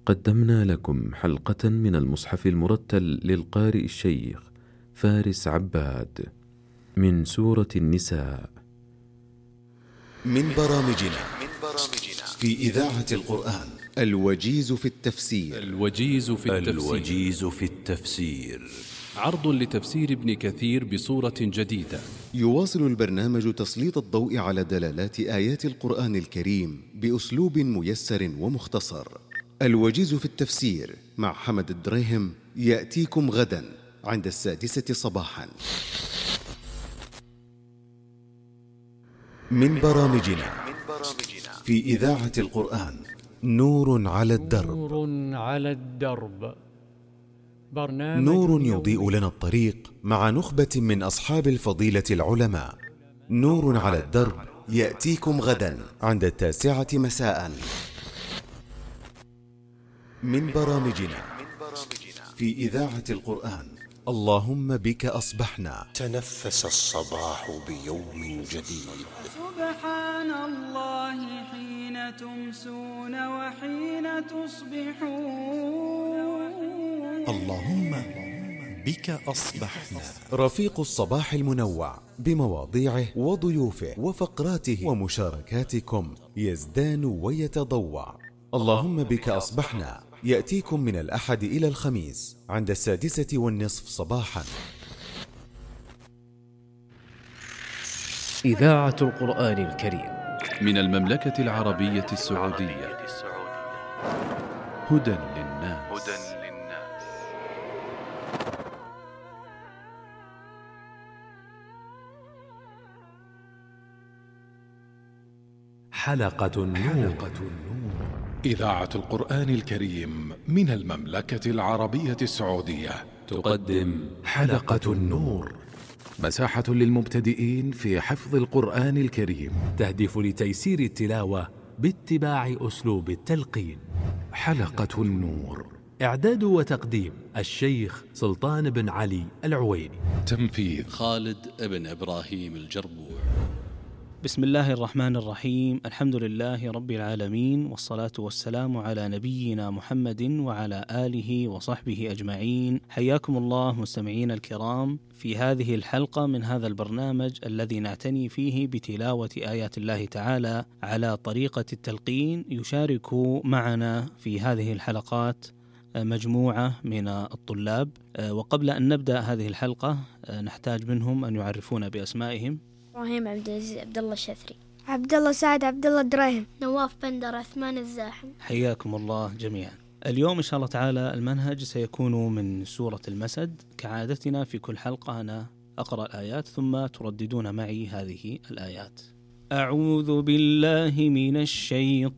قدمنا لكم حلقة من المصحف المرتل للقارئ الشيخ فارس عباد من سورة النساء. من برامجنا في إذاعة القرآن الوجيز في التفسير. الوجيز في التفسير عرض لتفسير ابن كثير بصورة جديدة. يواصل البرنامج تسليط الضوء على دلالات آيات القرآن الكريم بأسلوب ميسر ومختصر. الوجيز في التفسير مع حمد الدريهم يأتيكم غدا عند 6:00 صباحا. من برامجنا في إذاعة القرآن نور على الدرب. نور يضيء لنا الطريق مع نخبة من أصحاب الفضيلة العلماء. نور على الدرب يأتيكم غدا عند 9:00 مساء. من برامجنا في إذاعة القرآن اللهم بك أصبحنا. تنفس الصباح بيوم جديد. سبحان الله حين تمسون وحين تصبحون. اللهم بك أصبحنا. رفيق الصباح المنوع بمواضيعه وضيوفه وفقراته ومشاركاتكم يزدان ويتضوع. اللهم بك أصبحنا يأتيكم من الأحد إلى الخميس عند 6:30 صباحا. إذاعة القرآن الكريم من المملكة العربية السعودية. هدى للناس. حلقة النور. إذاعة القرآن الكريم من المملكة العربية السعودية تقدم حلقة النور، مساحة للمبتدئين في حفظ القرآن الكريم، تهدف لتيسير التلاوة باتباع أسلوب التلقين. حلقة النور، إعداد وتقديم الشيخ سلطان بن علي العويني، تنفيذ خالد بن إبراهيم الجربوع. بسم الله الرحمن الرحيم. الحمد لله رب العالمين، والصلاة والسلام على نبينا محمد وعلى آله وصحبه أجمعين. حياكم الله مستمعين الكرام في هذه الحلقة من هذا البرنامج الذي نعتني فيه بتلاوة آيات الله تعالى على طريقة التلقين. يشارك معنا في هذه الحلقات مجموعة من الطلاب، وقبل أن نبدأ هذه الحلقة نحتاج منهم أن يعرفونا بأسمائهم. إبراهيم عبد العزيز عبد الله الشثري، عبد الله سعد عبد الله الدراهم، نواف بندر عثمان الزاحم. حياكم الله جميعا. اليوم إن شاء الله تعالى المنهج سيكون من سورة المسد. كعادتنا في كل حلقة أنا أقرأ الآيات ثم ترددون معي هذه الآيات. أعوذ بالله من الشيطان